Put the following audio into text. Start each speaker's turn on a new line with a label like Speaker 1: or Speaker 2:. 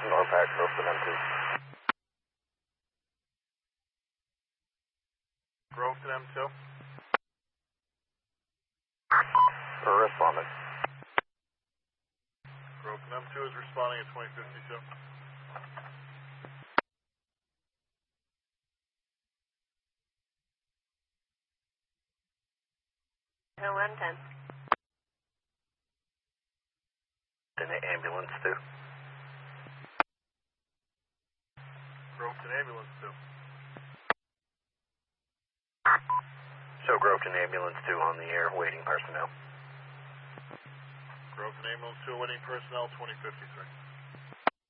Speaker 1: Norpac, Groveton M2.
Speaker 2: Groveton M2.
Speaker 1: Responding.
Speaker 2: Groveton M2 is responding at 2052.
Speaker 3: No, M10.
Speaker 1: Then the ambulance too.
Speaker 2: Groveton Ambulance 2.
Speaker 1: Show Groveton ambulance 2 on the air, waiting personnel.
Speaker 2: Groveton Ambulance 2 awaiting personnel 2053.